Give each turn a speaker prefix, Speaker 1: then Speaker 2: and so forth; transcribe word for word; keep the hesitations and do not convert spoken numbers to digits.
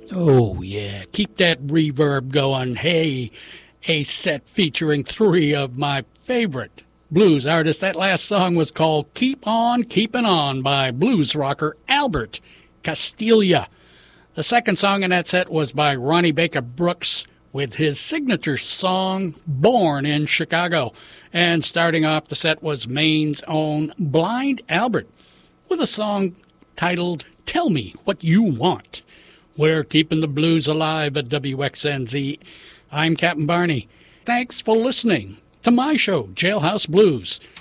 Speaker 1: Oh, yeah. Keep that reverb going. Hey, a set featuring three of my favorite blues artists. That last song was called Keep On Keepin' On by blues rocker Albert Castiglia. The second song in that set was by Ronnie Baker Brooks with his signature song, Born in Chicago. And starting off the set was Maine's own Blind Albert with a song titled Tell Me What You Want. We're keeping the blues alive at W X N Z. I'm Captain Barney. Thanks for listening to my show, Jailhouse Blues.